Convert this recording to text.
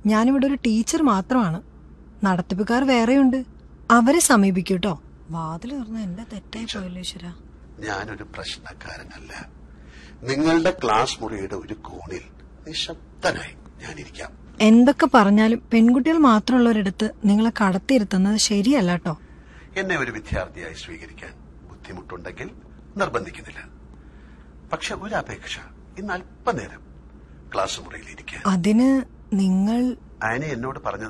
ഞാനിവിടെ ഒരു ടീച്ചർ മാത്രമാണ്. നടത്തിപ്പുകാർ വേറെയുണ്ട്. അവരെ സമീപിക്കൂട്ടോ. വാതിൽ തുറന്ന എന്റെ തെറ്റായി പോയല്ലോ ഈശ്വര. ഞാനൊരു പ്രശ്നക്കാരനല്ല. നിങ്ങളുടെ ക്ലാസ് മുറിയുടെ ഒരു കോണിൽ നിശബ്ദനായി ഞാനിരിക്കാം. എന്തൊക്കെ പറഞ്ഞാലും പെൺകുട്ടികൾ മാത്രമുള്ളവരിടത്ത് നിങ്ങളെ കടത്തിയിരുത്തുന്നത് ശരിയല്ല കേട്ടോ. എന്നെ ഒരു വിദ്യാർത്ഥിയായി സ്വീകരിക്കാൻ ബുദ്ധിമുട്ടുണ്ടെങ്കിൽ നിർബന്ധിക്കുന്നില്ല. പക്ഷെ ഒരു അപേക്ഷ, ഇന്ന് അല്പനേരം ക്ലാസ് മുറിയിൽ ഇരിക്കാൻ. അതിന് നിങ്ങൾ ആനി എന്നോട് പറഞ്ഞത്